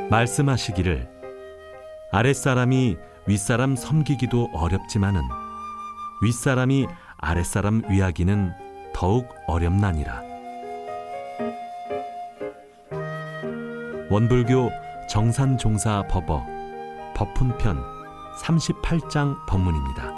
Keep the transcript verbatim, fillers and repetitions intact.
말씀하시기를 아랫사람이 윗사람 섬기기도 어렵지만은 윗사람이 아랫사람 위하기는 더욱 어렵나니라. 원불교 정산종사 법어 법훈편 삼십팔 장 법문입니다.